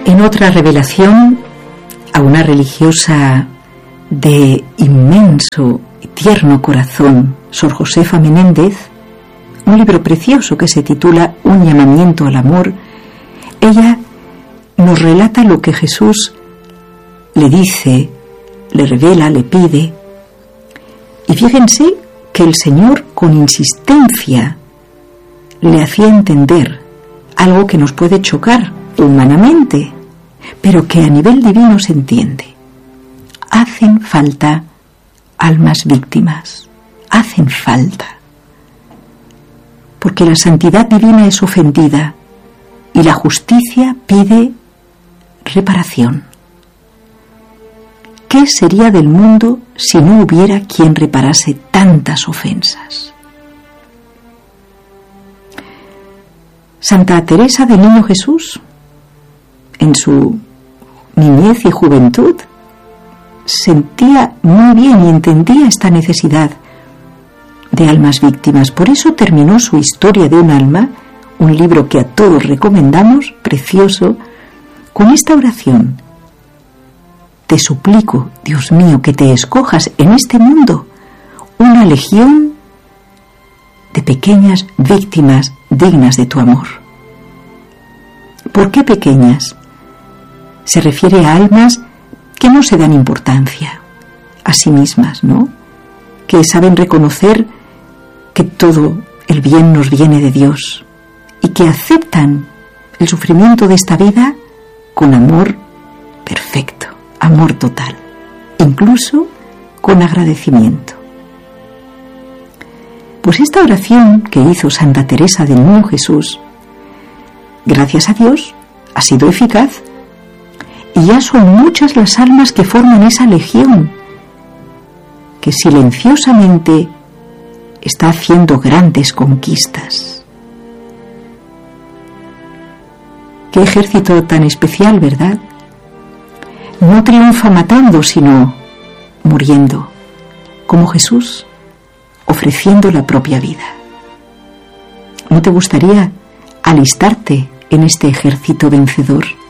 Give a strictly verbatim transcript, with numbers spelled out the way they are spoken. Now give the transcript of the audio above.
En otra revelación a una religiosa de inmenso y tierno corazón, Sor Josefa Menéndez, un libro precioso que se titula Un llamamiento al amor, ella nos relata lo que Jesús le dice, le revela, le pide. Y fíjense que el Señor con insistencia le hacía entender algo que nos puede chocar humanamente, pero que a nivel divino se entiende. Hacen falta almas víctimas, hacen falta. Porque la santidad divina es ofendida y la justicia pide reparación. ¿Qué sería del mundo si no hubiera quien reparase tantas ofensas? Santa Teresa del Niño Jesús, en su niñez y juventud, sentía muy bien y entendía esta necesidad de almas víctimas. Por eso terminó su Historia de un alma, un libro que a todos recomendamos, precioso, con esta oración: te suplico, Dios mío, que te escojas en este mundo una legión de pequeñas víctimas dignas de tu amor. ¿Por qué pequeñas? Se refiere a almas que no se dan importancia a sí mismas, ¿no? Que saben reconocer que todo el bien nos viene de Dios y que aceptan el sufrimiento de esta vida con amor perfecto, amor total, incluso con agradecimiento. Pues esta oración que hizo Santa Teresa del Niño Jesús, gracias a Dios, ha sido eficaz, y ya son muchas las almas que forman esa legión que silenciosamente está haciendo grandes conquistas. Qué ejército tan especial, ¿verdad? No triunfa matando, sino muriendo, como Jesús, ofreciendo la propia vida. ¿No te gustaría alistarte en este ejército vencedor?